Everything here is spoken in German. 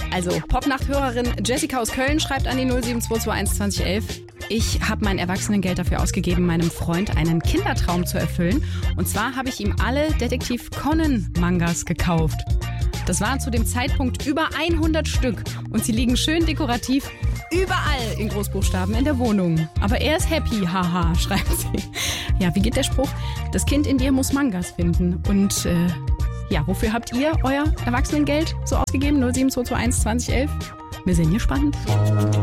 Also, Popnacht-Hörerin Jessica aus Köln schreibt an die 07221 2011. Ich habe mein Erwachsenengeld dafür ausgegeben, meinem Freund einen Kindertraum zu erfüllen. Und zwar habe ich ihm alle Detektiv Conan-Mangas gekauft. Das waren zu dem Zeitpunkt über 100 Stück. Und sie liegen schön dekorativ überall in Großbuchstaben in der Wohnung. Aber er ist happy, haha, schreibt sie. Ja, wie geht der Spruch? Das Kind in dir muss Mangas finden. Und ja, wofür habt ihr euer Erwachsenengeld so ausgegeben? 07221 2011? Wir sind gespannt.